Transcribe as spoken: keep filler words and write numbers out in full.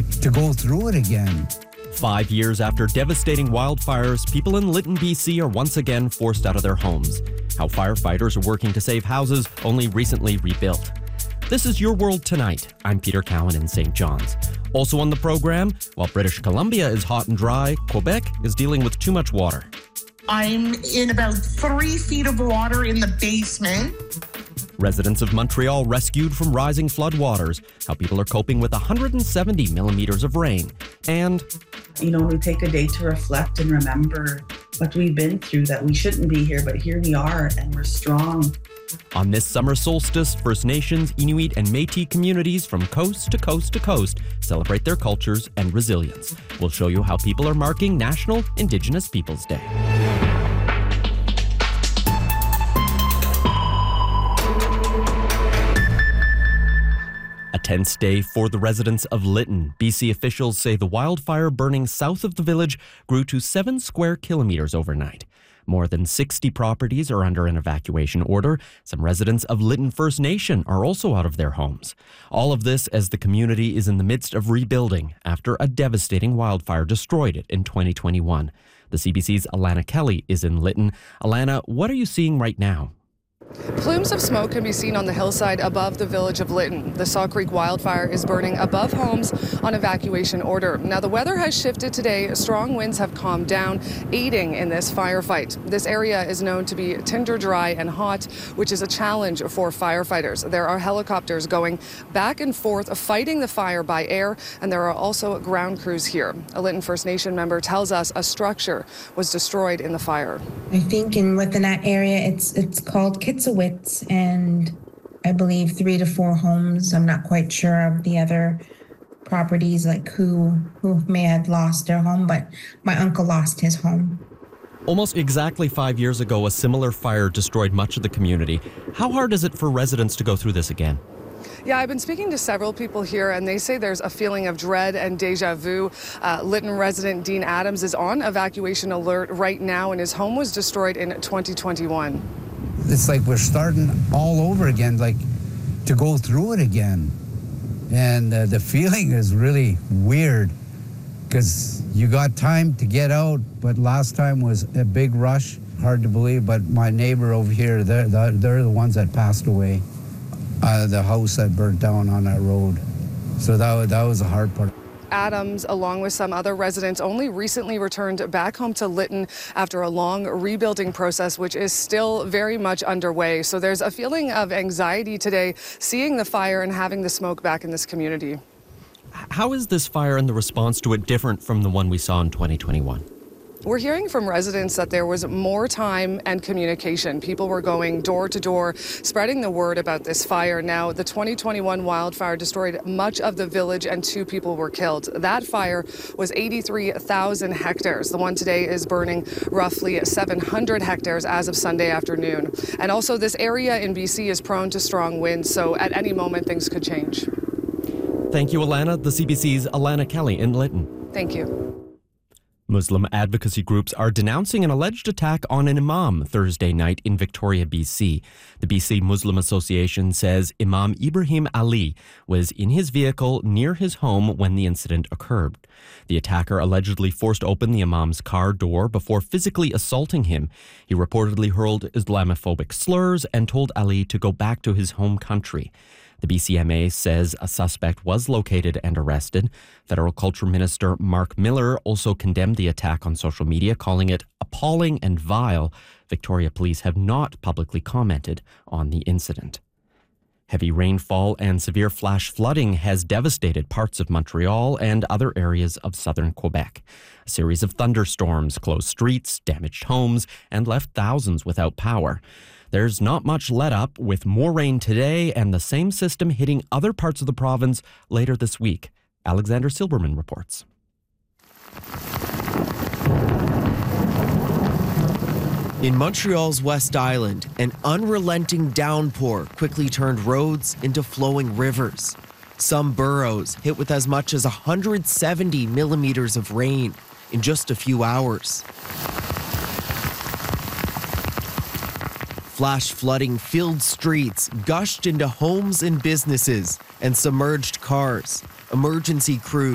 to go through it again. Five years after devastating wildfires, people in Lytton, B C are once again forced out of their homes. How firefighters are working to save houses only recently rebuilt. This is Your World Tonight. I'm Peter Cowan in Saint John's. Also on the program, while British Columbia is hot and dry, Quebec is dealing with too much water. I'm in about three feet of water in the basement. Residents of Montreal rescued from rising floodwaters, how people are coping with one hundred seventy millimeters of rain. And, you know, we take a day to reflect and remember what we've been through, that we shouldn't be here, but here we are, and we're strong. On this summer solstice, First Nations, Inuit, and Métis communities from coast to coast to coast celebrate their cultures and resilience. We'll show you how people are marking National Indigenous Peoples Day. A tense day for the residents of Lytton. B C officials say the wildfire burning south of the village grew to seven square kilometers overnight. More than sixty properties are under an evacuation order. Some residents of Lytton First Nation are also out of their homes. All of this as the community is in the midst of rebuilding after a devastating wildfire destroyed it in twenty twenty-one. The C B C's Alana Kelly is in Lytton. Alana, what are you seeing right now? Plumes of smoke can be seen on the hillside above the village of Lytton. The Saw Creek wildfire is burning above homes on evacuation order. Now, the weather has shifted today. Strong winds have calmed down, aiding in this firefight. This area is known to be tinder dry and hot, which is a challenge for firefighters. There are helicopters going back and forth fighting the fire by air, and there are also ground crews here. A Lytton First Nation member tells us a structure was destroyed in the fire. I think in within that area, it's it's called Kitsowitz, and I believe three to four homes. I'm not quite sure of the other properties, like who who may have lost their home, but my uncle lost his home. Almost exactly five years ago, a similar fire destroyed much of the community. How hard is it for residents to go through this again? Yeah, I've been speaking to several people here, and they say there's a feeling of dread and deja vu. Uh, Lytton resident Dean Adams is on evacuation alert right now, and his home was destroyed in twenty twenty-one. It's like we're starting all over again, like to go through it again. And uh, the feeling is really weird because you got time to get out, but last time was a big rush. Hard to believe, but my neighbor over here, they're, they're the ones that passed away. Uh, the house that burnt down on that road. So that was, that was the hard part. Adams, along with some other residents, only recently returned back home to Lytton after a long rebuilding process, which is still very much underway. So there's a feeling of anxiety today, seeing the fire and having the smoke back in this community. How is this fire and the response to it different from the one we saw in twenty twenty-one? We're hearing from residents that there was more time and communication. People were going door to door, spreading the word about this fire. Now, the twenty twenty-one wildfire destroyed much of the village and two people were killed. That fire was eighty-three thousand hectares. The one today is burning roughly seven hundred hectares as of Sunday afternoon. And also, this area in B C is prone to strong winds, so at any moment things could change. Thank you, Alana. The C B C's Alana Kelly in Lytton. Thank you. Muslim advocacy groups are denouncing an alleged attack on an imam Thursday night in Victoria, B C. The B C Muslim Association says Imam Ibrahim Ali was in his vehicle near his home when the incident occurred. The attacker allegedly forced open the imam's car door before physically assaulting him. He reportedly hurled Islamophobic slurs and told Ali to go back to his home country. The B C M A says a suspect was located and arrested. Federal Culture Minister Mark Miller also condemned the attack on social media, calling it appalling and vile. Victoria Police have not publicly commented on the incident. Heavy rainfall and severe flash flooding has devastated parts of Montreal and other areas of southern Quebec. A series of thunderstorms closed streets, damaged homes, and left thousands without power. There's not much let up, with more rain today and the same system hitting other parts of the province later this week. Alexander Silberman reports. In Montreal's West Island, an unrelenting downpour quickly turned roads into flowing rivers. Some boroughs hit with as much as one hundred seventy millimeters of rain in just a few hours. Flash flooding filled streets, gushed into homes and businesses, and submerged cars. Emergency crews